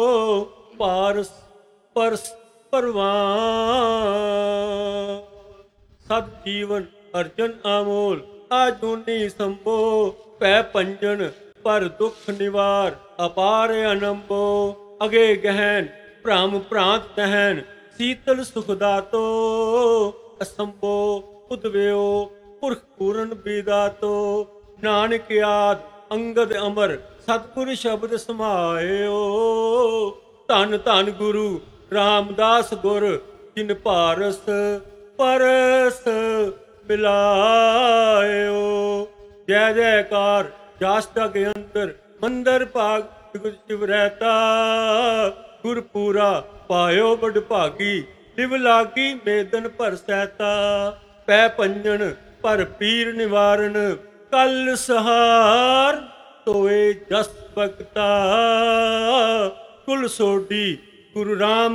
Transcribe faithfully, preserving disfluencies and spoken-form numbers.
ਪਾਰਸ purse ਪਰਵਾਨ। ਸਤ ਜੀਵਨ ਅਰਜਨ ਆਮੋਲ ਆਜੂਨੀ ਸੰਭੋ। ਭੈ ਪੰਜਨ ਪਰ ਦੁਖ ਨਿਵਾਰ ਅਪਾਰ ਅਨੰਭੋ। ਅਗੇ ਗਹਿਨ ਭ੍ਰਮ ਭ੍ਰਾਂਤ ਦਹਿਨ ਸੀਤਲ ਸੁਖ ਦਾਤੋ। ਅਸੰਭੋ ਉਦਵਿਓ ਪੁਰਖ ਪੂਰਨ ਬੀਦਾਤੋ। ਨਾਨਕ ਆਦ ਅੰਗਦ ਅਮਰ ਸਤਿਗੁਰ ਸ਼ਬਦ ਸਮਾਇਓ। ਧੰਨ ਧੰਨ ਗੁਰੂ ਰਾਮਦਾਸ ਗੁਰ ਜਿਨ ਪਾਰਸ ਪਰਸ ਮਿਲਾਇਓ। ਜੈ ਜੈਕਾਰ ਜਾਸ ਜਗ ਅੰਦਰ ਮੰਦਰ ਭਾਗ ਜੁਗਤ ਸ਼ਿਵ ਰਹਿਤਾ। ਗੁਰਪੂਰਾ ਪਾਇਓ ਬੜ ਭਾਗੀ ਲਿਵ ਲਾਗੀ ਮੇਦਨ ਭਰ ਸਹਿਤਾ। ਪੈ ਪੰਜਨ ਪਰ ਪੀਰ ਨਿਵਾਰਨ ਕਲ ਸਹਾਰ ਤੋਏ ਜਸ ਭਗਤਾ। ਕੁਲ ਸੋਢੀ ਗੁਰੂ ਰਾਮ